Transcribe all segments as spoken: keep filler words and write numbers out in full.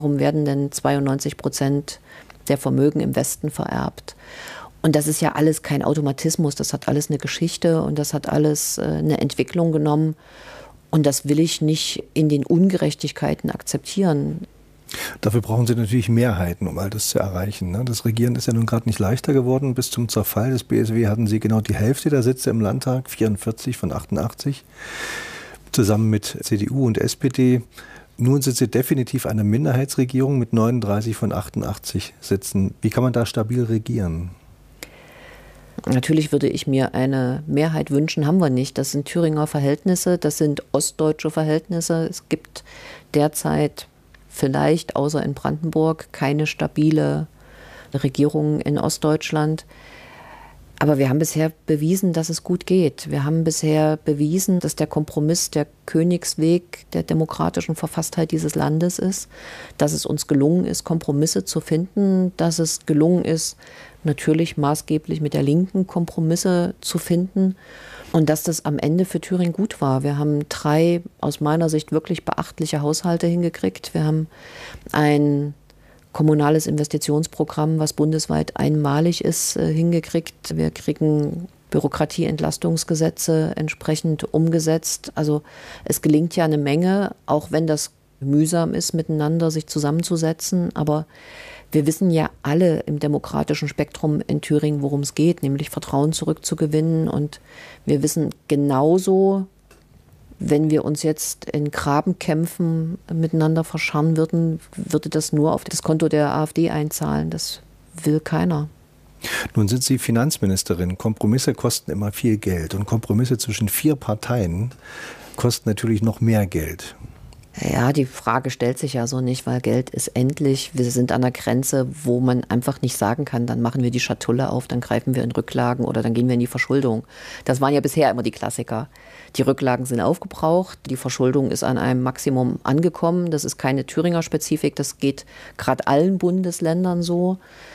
Warum werden denn zweiundneunzig Prozent der Vermögen im Westen vererbt? Und das ist ja alles kein Automatismus, das hat alles eine Geschichte und das hat alles eine Entwicklung genommen. Und das will ich nicht in den Ungerechtigkeiten akzeptieren. Dafür brauchen Sie natürlich Mehrheiten, um all das zu erreichen. Das Regieren ist ja nun gerade nicht leichter geworden. Bis zum Zerfall des B S W hatten Sie genau die Hälfte der Sitze im Landtag, vierundvierzig von achtundachtzig, zusammen mit C D U und S P D. Nun sind Sie definitiv eine Minderheitsregierung mit neununddreißig von achtundachtzig Sitzen. Wie kann man da stabil regieren? Natürlich würde ich mir eine Mehrheit wünschen, haben wir nicht. Das sind Thüringer Verhältnisse, das sind ostdeutsche Verhältnisse. Es gibt derzeit vielleicht, außer in Brandenburg, keine stabile Regierung in Ostdeutschland. Aber wir haben bisher bewiesen, dass es gut geht. Wir haben bisher bewiesen, dass der Kompromiss der Königsweg der demokratischen Verfasstheit dieses Landes ist, dass es uns gelungen ist, Kompromisse zu finden, dass es gelungen ist, natürlich maßgeblich mit der Linken Kompromisse zu finden und dass das am Ende für Thüringen gut war. Wir haben drei aus meiner Sicht wirklich beachtliche Haushalte hingekriegt. Wir haben ein kommunales Investitionsprogramm, was bundesweit einmalig ist, hingekriegt. Wir kriegen Bürokratieentlastungsgesetze entsprechend umgesetzt. Also es gelingt ja eine Menge, auch wenn das mühsam ist, miteinander sich zusammenzusetzen. Aber wir wissen ja alle im demokratischen Spektrum in Thüringen, worum es geht, nämlich Vertrauen zurückzugewinnen. Und wir wissen genauso, wenn wir uns jetzt in Grabenkämpfen miteinander verscharren würden, würde das nur auf das Konto der AfD einzahlen. Das will keiner. Nun sind Sie Finanzministerin. Kompromisse kosten immer viel Geld. Und Kompromisse zwischen vier Parteien kosten natürlich noch mehr Geld. Ja, die Frage stellt sich ja so nicht, weil Geld ist endlich. Wir sind an der Grenze, wo man einfach nicht sagen kann, dann machen wir die Schatulle auf, dann greifen wir in Rücklagen oder dann gehen wir in die Verschuldung. Das waren ja bisher immer die Klassiker. Die Rücklagen sind aufgebraucht, die Verschuldung ist an einem Maximum angekommen. Das ist keine Thüringer Spezifik, das geht gerade allen Bundesländern so.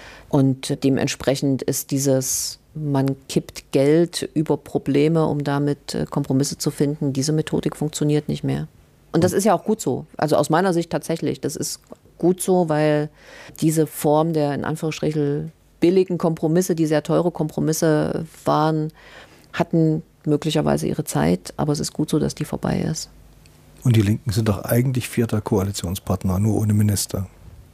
Und dementsprechend ist dieses, man kippt Geld über Probleme, um damit Kompromisse zu finden, diese Methodik funktioniert nicht mehr. Und das ist ja auch gut so. Also aus meiner Sicht tatsächlich. Das ist gut so, weil diese Form der in Anführungsstrichen billigen Kompromisse, die sehr teure Kompromisse waren, hatten möglicherweise ihre Zeit. Aber es ist gut so, dass die vorbei ist. Und die Linken sind doch eigentlich vierter Koalitionspartner, nur ohne Minister.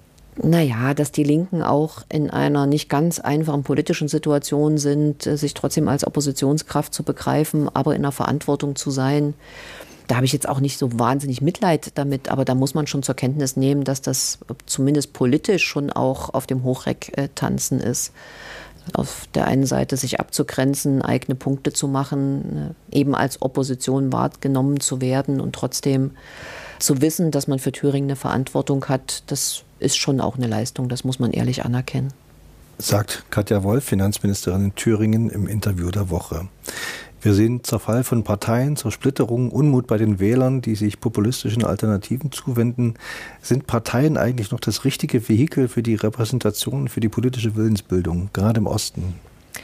Naja, dass die Linken auch in einer nicht ganz einfachen politischen Situation sind, sich trotzdem als Oppositionskraft zu begreifen, aber in der Verantwortung zu sein. Da habe ich jetzt auch nicht so wahnsinnig Mitleid damit, aber da muss man schon zur Kenntnis nehmen, dass das zumindest politisch schon auch auf dem Hochreck äh, tanzen ist. Auf der einen Seite sich abzugrenzen, eigene Punkte zu machen, äh, eben als Opposition wahrgenommen zu werden und trotzdem zu wissen, dass man für Thüringen eine Verantwortung hat, das ist schon auch eine Leistung, das muss man ehrlich anerkennen. Sagt Katja Wolf, Finanzministerin in Thüringen, im Interview der Woche. Wir sehen Zerfall von Parteien, Zersplitterung, Unmut bei den Wählern, die sich populistischen Alternativen zuwenden. Sind Parteien eigentlich noch das richtige Vehikel für die Repräsentation, für die politische Willensbildung, gerade im Osten?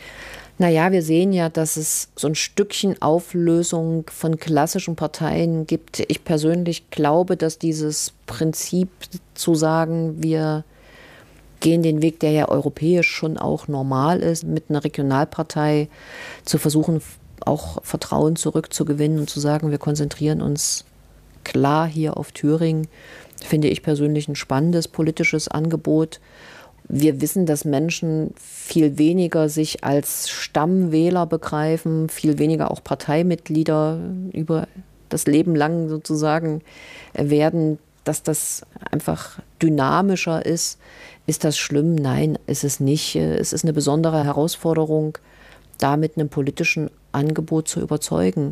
Naja, wir sehen ja, dass es so ein Stückchen Auflösung von klassischen Parteien gibt. Ich persönlich glaube, dass dieses Prinzip zu sagen, wir gehen den Weg, der ja europäisch schon auch normal ist, mit einer Regionalpartei zu versuchen, auch Vertrauen zurückzugewinnen und zu sagen, wir konzentrieren uns klar hier auf Thüringen, finde ich persönlich ein spannendes politisches Angebot. Wir wissen, dass Menschen viel weniger sich als Stammwähler begreifen, viel weniger auch Parteimitglieder über das Leben lang sozusagen werden, dass das einfach dynamischer ist. Ist das schlimm? Nein, ist es nicht. Es ist eine besondere Herausforderung, da mit einem politischen Angebot zu überzeugen.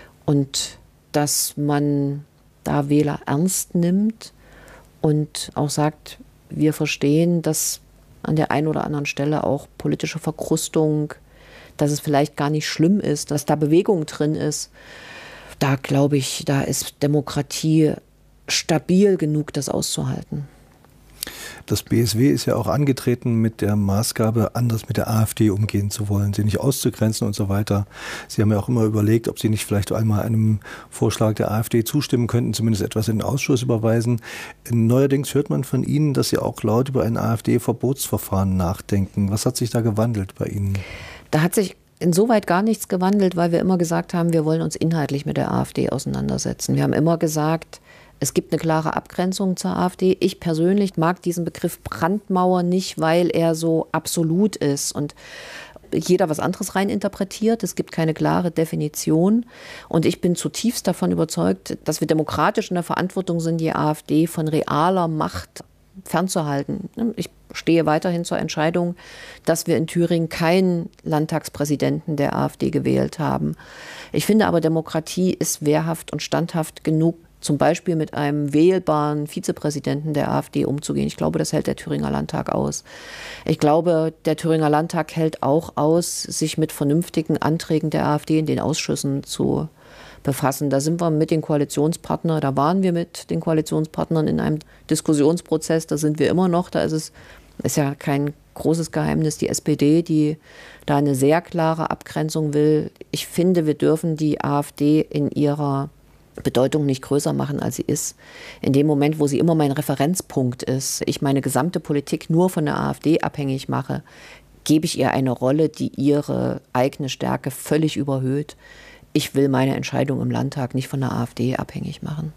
Und dass man da Wähler ernst nimmt und auch sagt, wir verstehen, dass an der einen oder anderen Stelle auch politische Verkrustung, dass es vielleicht gar nicht schlimm ist, dass da Bewegung drin ist. Da glaube ich, da ist Demokratie stabil genug, das auszuhalten. Das B S W ist ja auch angetreten mit der Maßgabe, anders mit der AfD umgehen zu wollen, sie nicht auszugrenzen und so weiter. Sie haben ja auch immer überlegt, ob Sie nicht vielleicht einmal einem Vorschlag der AfD zustimmen könnten, zumindest etwas in den Ausschuss überweisen. Neuerdings hört man von Ihnen, dass Sie auch laut über ein AfD-Verbotsverfahren nachdenken. Was hat sich da gewandelt bei Ihnen? Da hat sich insoweit gar nichts gewandelt, weil wir immer gesagt haben, wir wollen uns inhaltlich mit der AfD auseinandersetzen. Wir haben immer gesagt, es gibt eine klare Abgrenzung zur AfD. Ich persönlich mag diesen Begriff Brandmauer nicht, weil er so absolut ist und jeder was anderes rein interpretiert. Es gibt keine klare Definition. Und ich bin zutiefst davon überzeugt, dass wir demokratisch in der Verantwortung sind, die AfD von realer Macht fernzuhalten. Ich stehe weiterhin zur Entscheidung, dass wir in Thüringen keinen Landtagspräsidenten der AfD gewählt haben. Ich finde aber, Demokratie ist wehrhaft und standhaft genug, zum Beispiel mit einem wählbaren Vizepräsidenten der AfD umzugehen. Ich glaube, das hält der Thüringer Landtag aus. Ich glaube, der Thüringer Landtag hält auch aus, sich mit vernünftigen Anträgen der AfD in den Ausschüssen zu befassen. Da sind wir mit den Koalitionspartnern, da waren wir mit den Koalitionspartnern in einem Diskussionsprozess, da sind wir immer noch, da ist es, ist ja kein großes Geheimnis, die S P D, die da eine sehr klare Abgrenzung will. Ich finde, wir dürfen die AfD in ihrer Bedeutung nicht größer machen, als sie ist. In dem Moment, wo sie immer mein Referenzpunkt ist, ich meine gesamte Politik nur von der AfD abhängig mache, gebe ich ihr eine Rolle, die ihre eigene Stärke völlig überhöht. Ich will meine Entscheidung im Landtag nicht von der AfD abhängig machen.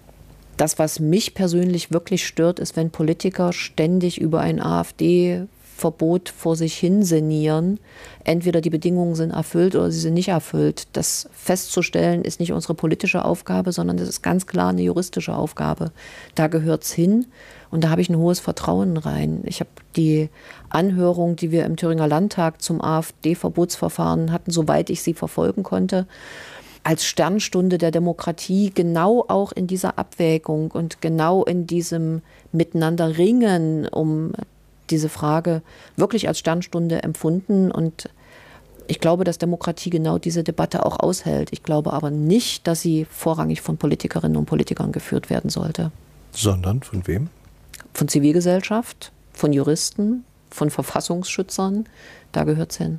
Das, was mich persönlich wirklich stört, ist, wenn Politiker ständig über ein AfD-Verbot vor sich hin sinnieren. Entweder die Bedingungen sind erfüllt oder sie sind nicht erfüllt. Das festzustellen ist nicht unsere politische Aufgabe, sondern das ist ganz klar eine juristische Aufgabe. Da gehört es hin und da habe ich ein hohes Vertrauen rein. Ich habe die Anhörung, die wir im Thüringer Landtag zum AfD-Verbotsverfahren hatten, soweit ich sie verfolgen konnte, als Sternstunde der Demokratie genau auch in dieser Abwägung und genau in diesem Miteinander ringen um diese Frage wirklich als Sternstunde empfunden. Und ich glaube, dass Demokratie genau diese Debatte auch aushält. Ich glaube aber nicht, dass sie vorrangig von Politikerinnen und Politikern geführt werden sollte. Sondern von wem? Von Zivilgesellschaft, von Juristen, von Verfassungsschützern. Da gehört es hin.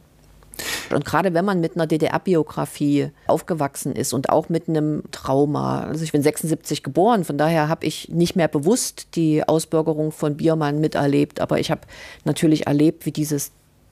Und gerade wenn man mit einer D D R-Biografie aufgewachsen ist und auch mit einem Trauma, also ich bin sechsundsiebzig geboren, von daher habe ich nicht mehr bewusst die Ausbürgerung von Biermann miterlebt, aber ich habe natürlich erlebt, wie dieses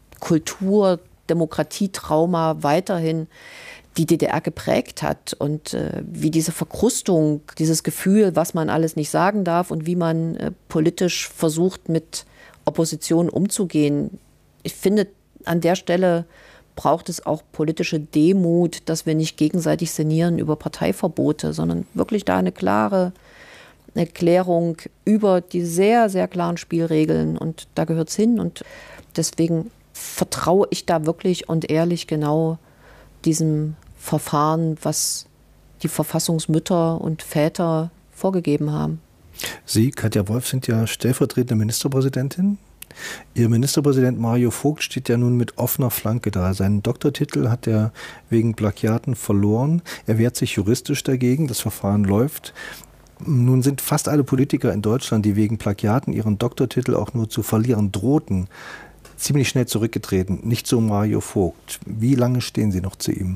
Kultur-Demokratie-Trauma weiterhin die D D R geprägt hat und äh, wie diese Verkrustung, dieses Gefühl, was man alles nicht sagen darf und wie man äh, politisch versucht, mit Opposition umzugehen. Ich finde, an der Stelle braucht es auch politische Demut, dass wir nicht gegenseitig sinnieren über Parteiverbote, sondern wirklich da eine klare Erklärung über die sehr, sehr klaren Spielregeln. Und da gehört es hin. Und deswegen vertraue ich da wirklich und ehrlich genau diesem Verfahren, was die Verfassungsmütter und Väter vorgegeben haben. Sie, Katja Wolf, sind ja stellvertretende Ministerpräsidentin. Ihr Ministerpräsident Mario Vogt steht ja nun mit offener Flanke da. Seinen Doktortitel hat er wegen Plagiaten verloren. Er wehrt sich juristisch dagegen. Das Verfahren läuft. Nun sind fast alle Politiker in Deutschland, die wegen Plagiaten ihren Doktortitel auch nur zu verlieren drohten, ziemlich schnell zurückgetreten. Nicht so Mario Vogt. Wie lange stehen Sie noch zu ihm?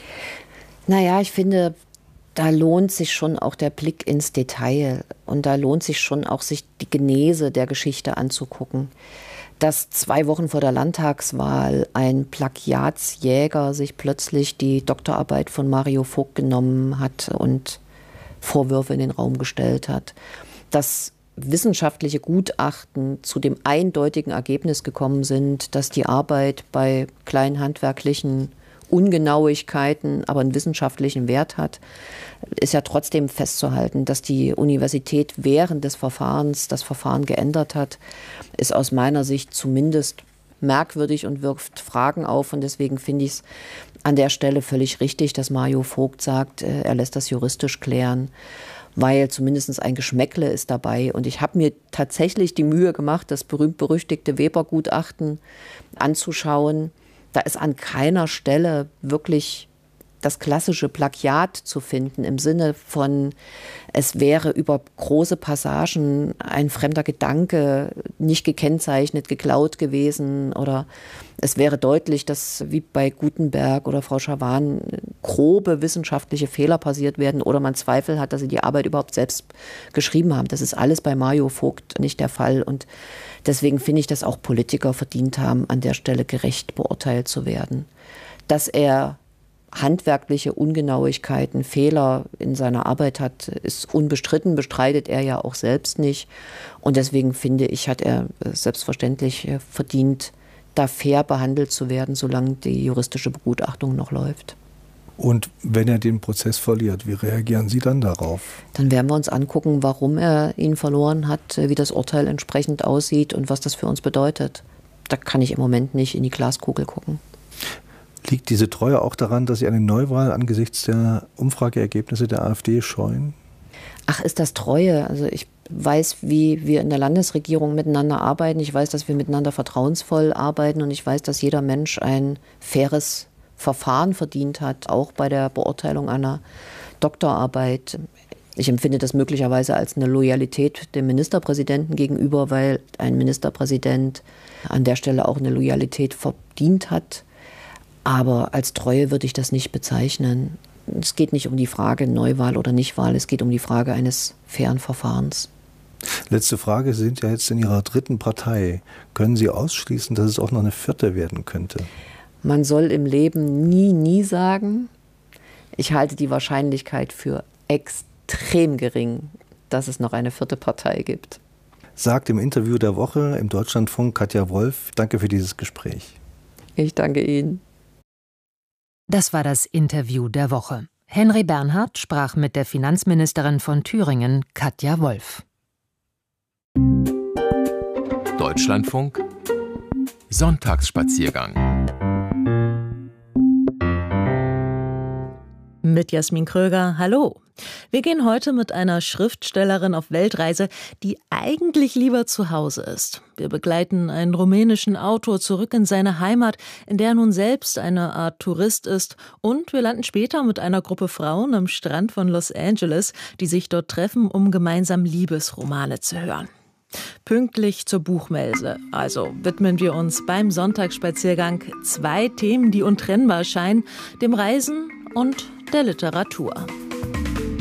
Naja, ich finde, da lohnt sich schon auch der Blick ins Detail und da lohnt sich schon auch, sich die Genese der Geschichte anzugucken. Dass zwei Wochen vor der Landtagswahl ein Plagiatsjäger sich plötzlich die Doktorarbeit von Mario Vogt genommen hat und Vorwürfe in den Raum gestellt hat. Dass wissenschaftliche Gutachten zu dem eindeutigen Ergebnis gekommen sind, dass die Arbeit bei kleinen handwerklichen Ungenauigkeiten, aber einen wissenschaftlichen Wert hat, ist ja trotzdem festzuhalten, dass die Universität während des Verfahrens das Verfahren geändert hat, ist aus meiner Sicht zumindest merkwürdig und wirft Fragen auf. Und deswegen finde ich es an der Stelle völlig richtig, dass Mario Vogt sagt, er lässt das juristisch klären, weil zumindest ein Geschmäckle ist dabei. Und ich habe mir tatsächlich die Mühe gemacht, das berühmt-berüchtigte Weber-Gutachten anzuschauen. Da ist an keiner Stelle wirklich das klassische Plagiat zu finden, im Sinne von, es wäre über große Passagen ein fremder Gedanke nicht gekennzeichnet, geklaut gewesen, oder es wäre deutlich, dass wie bei Gutenberg oder Frau Schawan grobe wissenschaftliche Fehler passiert werden oder man Zweifel hat, dass sie die Arbeit überhaupt selbst geschrieben haben. Das ist alles bei Mario Vogt nicht der Fall, und deswegen finde ich, dass auch Politiker verdient haben, an der Stelle gerecht beurteilt zu werden. Dass er handwerkliche Ungenauigkeiten, Fehler in seiner Arbeit hat, ist unbestritten, bestreitet er ja auch selbst nicht. Und deswegen finde ich, hat er selbstverständlich verdient, da fair behandelt zu werden, solange die juristische Begutachtung noch läuft. Und wenn er den Prozess verliert, wie reagieren Sie dann darauf? Dann werden wir uns angucken, warum er ihn verloren hat, wie das Urteil entsprechend aussieht und was das für uns bedeutet. Da kann ich im Moment nicht in die Glaskugel gucken. Liegt diese Treue auch daran, dass Sie eine Neuwahl angesichts der Umfrageergebnisse der AfD scheuen? Ach, ist das Treue? Also ich weiß, wie wir in der Landesregierung miteinander arbeiten. Ich weiß, dass wir miteinander vertrauensvoll arbeiten, und ich weiß, dass jeder Mensch ein faires Verfahren verdient hat, auch bei der Beurteilung einer Doktorarbeit. Ich empfinde das möglicherweise als eine Loyalität dem Ministerpräsidenten gegenüber, weil ein Ministerpräsident an der Stelle auch eine Loyalität verdient hat. Aber als Treue würde ich das nicht bezeichnen. Es geht nicht um die Frage Neuwahl oder Nichtwahl, es geht um die Frage eines fairen Verfahrens. Letzte Frage, Sie sind ja jetzt in Ihrer dritten Partei. Können Sie ausschließen, dass es auch noch eine vierte werden könnte? Man soll im Leben nie, nie sagen. Ich halte die Wahrscheinlichkeit für extrem gering, dass es noch eine vierte Partei gibt. Sagt im Interview der Woche im Deutschlandfunk Katja Wolf. Danke für dieses Gespräch. Ich danke Ihnen. Das war das Interview der Woche. Henry Bernhard sprach mit der Finanzministerin von Thüringen, Katja Wolf. Deutschlandfunk Sonntagsspaziergang. Mit Jasmin Kröger, hallo. Wir gehen heute mit einer Schriftstellerin auf Weltreise, die eigentlich lieber zu Hause ist. Wir begleiten einen rumänischen Autor zurück in seine Heimat, in der er nun selbst eine Art Tourist ist. Und wir landen später mit einer Gruppe Frauen am Strand von Los Angeles, die sich dort treffen, um gemeinsam Liebesromane zu hören. Pünktlich zur Buchmesse, also widmen wir uns beim Sonntagsspaziergang zwei Themen, die untrennbar scheinen, dem Reisen und der Literatur.